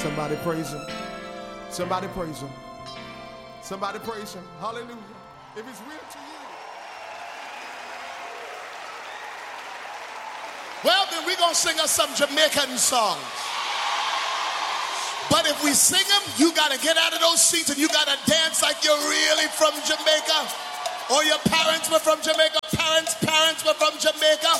Somebody praise him. Somebody praise him. Somebody praise him. Hallelujah. If it's real to you. Well, then we're going to sing us some Jamaican songs. But if we sing them, you got to get out of those seats and you got to dance like you're really from Jamaica. Or your parents were from Jamaica. Parents were from Jamaica.